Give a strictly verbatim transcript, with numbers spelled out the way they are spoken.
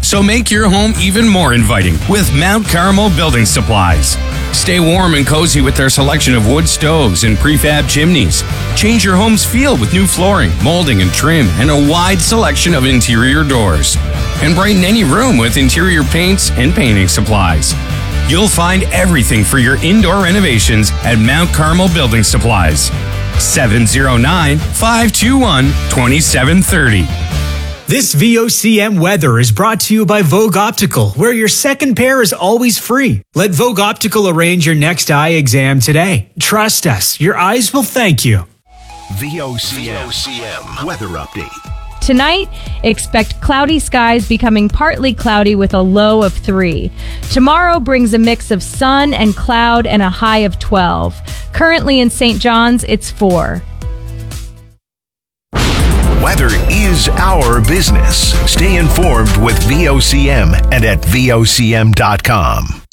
So make your home even more inviting with Mount Carmel Building Supplies. Stay warm and cozy with their selection of wood stoves and prefab chimneys. Change your home's feel with new flooring, molding and trim, and a wide selection of interior doors. And brighten any room with interior paints and painting supplies. You'll find everything for your indoor renovations at Mount Carmel Building Supplies. seven oh nine, five two one, two seven three oh. This V O C M weather is brought to you by Vogue Optical, where your second pair is always free. Let Vogue Optical arrange your next eye exam today. Trust us, your eyes will thank you. V O C M weather update. Tonight, expect cloudy skies becoming partly cloudy with a low of three. Tomorrow brings a mix of sun and cloud and a high of twelve. Currently in Saint John's, it's four. Weather is our business. Stay informed with V O C M and at V O C M dot com.